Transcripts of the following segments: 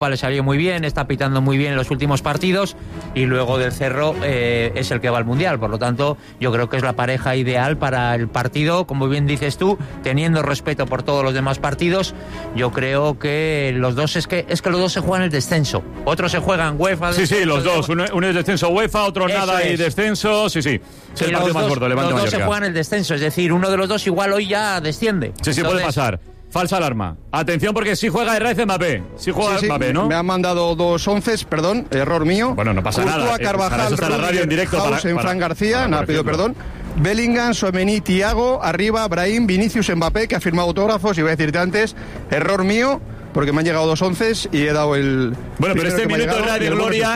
le salió muy bien, está pitando muy bien en los últimos partidos, y luego del Cerro es el que va al Mundial. Por lo tanto, yo creo que es la pareja ideal para el partido, como bien dices tú, teniendo respeto por todos los demás partidos. Yo creo que los dos es que los dos se juegan el descenso, otros se juegan UEFA. Sí, los dos, uno es descenso UEFA, otro Eso nada y es. descenso, sí. Es el partido más corto, Levante Los dos Mallorca. se juegan el descenso, es decir, uno de los dos igual hoy ya desciende. Sí, Entonces, puede pasar. Falsa alarma. Atención porque sí juega Herrera Mbappé. Sí juega Mbappé, ¿no? Me han mandado 2 onces, perdón, error mío. Bueno, no pasa nada. Carvajal, Para eso está la radio en directo. House en Fran García, nada, pido perdón. Bellingham, Tchouaméni, Thiago, arriba, Brahim, Vinicius, Mbappé, que ha firmado autógrafos, y voy a decirte antes, error mío, porque me han llegado 2 onces y he dado el... Bueno, pero este minuto de gloria,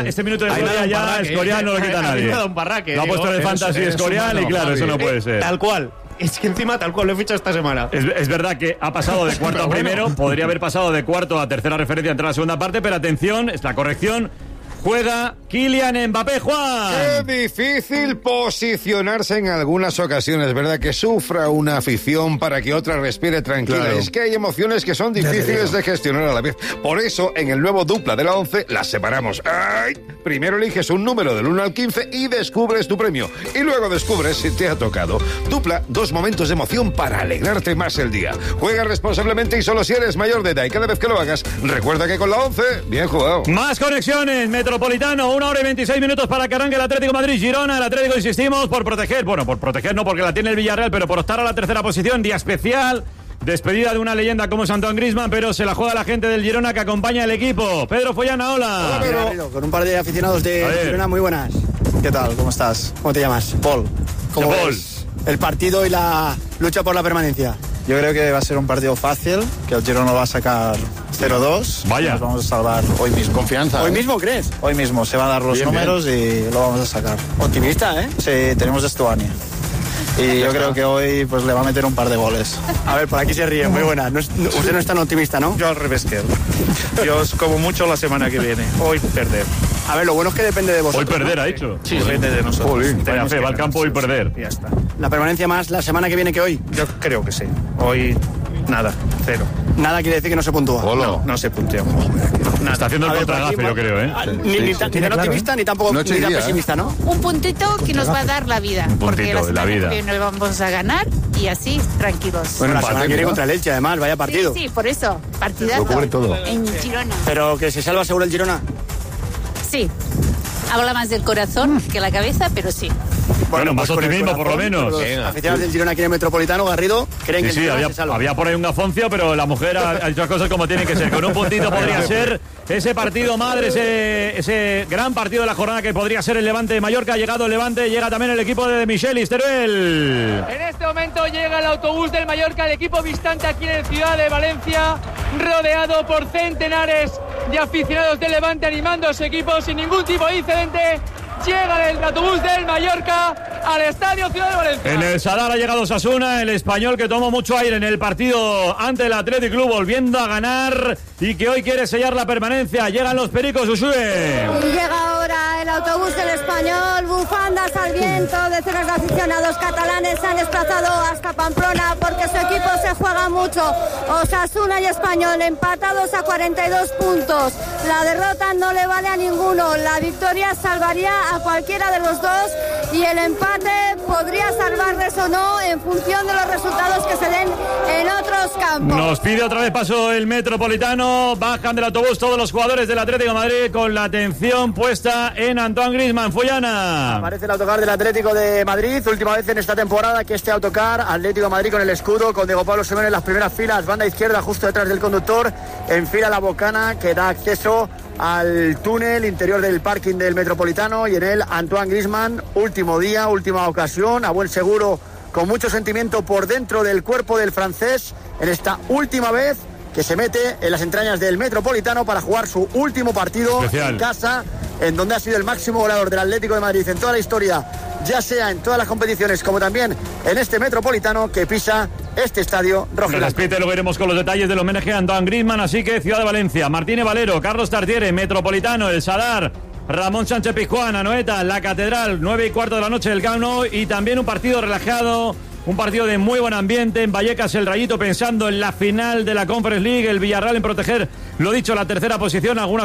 ya Escorial no lo quita nadie. Lo ha puesto en el Fantasy Escorial y claro, eso no puede ser. Tal cual. Es que encima tal cual lo he fichado esta semana. Es verdad que ha pasado de cuarto a primero, podría haber pasado de cuarto a tercera referencia entre la segunda parte, pero atención, es la corrección. Juega Kylian Mbappé, Juan. Qué difícil posicionarse en algunas ocasiones, ¿verdad? Que sufra una afición para que otra respire tranquila. Claro. Es que hay emociones que son difíciles de gestionar a la vez. Por eso, en el nuevo dupla de la 11, las separamos. ¡Ay! Primero eliges un número del 1 al 15 y descubres tu premio. Y luego descubres si te ha tocado. Dupla, 2 momentos de emoción para alegrarte más el día. Juega responsablemente y solo si eres mayor de edad. Y cada vez que lo hagas, recuerda que con la 11, bien jugado. Más conexiones, Metropolitano, 1 hora y 26 minutos para que arranque el Atlético Madrid-Girona. El Atlético, insistimos, por proteger no porque la tiene el Villarreal, pero por optar a la tercera posición. Día especial, despedida de una leyenda como es Antoine Griezmann, pero se la juega la gente del Girona que acompaña al equipo. Pedro Follana, hola. Con un par de aficionados de Girona muy buenas. ¿Qué tal? ¿Cómo estás? ¿Cómo te llamas? Paul. ¿Cómo ves el partido y la lucha por la permanencia? Yo creo que va a ser un partido fácil, que el Girona va a sacar 0-2. Vaya. Nos vamos a salvar hoy mismo. Confianza. ¿Hoy mismo crees? Hoy mismo se van a dar los números y lo vamos a sacar. Optimista, ¿eh? Sí, tenemos de Stuani. Y yo creo que hoy pues le va a meter un par de goles. A ver, por aquí se ríe, muy buena. Usted no es tan optimista, ¿no? Yo al revés que él. Yo como mucho la semana que viene. Hoy perder. A ver, lo bueno es que depende de vosotros. Hoy perder, ha dicho. Sí, depende de nosotros. Vaya fe, va al campo y perder. Ya está. La permanencia más la semana que viene que hoy. Yo creo que sí. Hoy nada, 0. Nada quiere decir que no se puntúa. No se puntea. Está haciendo el contragafe, yo creo, ¿eh? Ni tan optimista, ni tampoco ni tan pesimista, ¿no? Un puntito que nos va a dar la vida. Porque la puntito, la semana vida. que viene vamos a ganar y así, tranquilos. Bueno, la semana que viene contra el Elche, además, vaya partido. Sí, por eso, partidazo. Lo cubre todo. En Girona. Pero que se salva seguro el Girona. Sí. Habla más del corazón que la cabeza, pero sí. Bueno, más con el optimismo por lo menos. Los aficionados del Girona aquí en el Metropolitano, Garrido, creen que el Girona se salva. había por ahí un gafoncio, pero la mujer ha dicho las cosas como tienen que ser. Con un puntito podría ser ese partido madre, ese gran partido de la jornada que podría ser el Levante de Mallorca. Ha llegado el Levante, llega también el equipo de Michelis, Teruel. En este momento llega el autobús del Mallorca, el equipo visitante aquí en Ciudad de Valencia, rodeado por centenares de aficionados del Levante animando a su equipo sin ningún tipo de incidente. Llega el autobús del Mallorca al Estadio Ciudad de Valencia. En el Sadar ha llegado Osasuna, el español que tomó mucho aire en el partido ante el Athletic Club, volviendo a ganar y que hoy quiere sellar la permanencia. Llegan los Pericos, Ushue. Y llega ahora el autobús del Español, bufandas al viento, decenas de aficionados catalanes se han desplazado hasta Pamplona porque su equipo se juega mucho. Osasuna y Español empatados a 42 puntos. La derrota no le vale a ninguno. La victoria salvaría a cualquiera de los dos y el empate podría salvarles o no en función de los resultados que se den en otros campos. Nos pide otra vez paso el Metropolitano. Bajan del autobús todos los jugadores del Atlético de Madrid con la atención puesta en Antoine Griezmann. Follana. Aparece el autocar del Atlético de Madrid, última vez en esta temporada que este autocar, Atlético de Madrid con el escudo, con Diego Pablo Simeone en las primeras filas, banda izquierda justo detrás del conductor, enfila la bocana que da acceso al túnel interior del parking del Metropolitano y en él Antoine Griezmann, último día, última ocasión, a buen seguro, con mucho sentimiento por dentro del cuerpo del francés en esta última vez que se mete en las entrañas del Metropolitano para jugar su último partido en casa, en donde ha sido el máximo goleador del Atlético de Madrid en toda la historia, ya sea en todas las competiciones como también en este Metropolitano que pisa este estadio rojo. Se despide, luego iremos con los detalles del homenaje a Antoine Griezmann, así que Ciudad de Valencia, Martínez Valero, Carlos Tartiere, Metropolitano, El Sadar, Ramón Sánchez Pizjuán, Anoeta, La Catedral, 9:15 de la noche del Camp Nou y también un partido relajado Un partido de muy buen ambiente. En Vallecas el Rayito pensando en la final de la Conference League. El Villarreal en proteger, lo dicho, la tercera posición. Alguna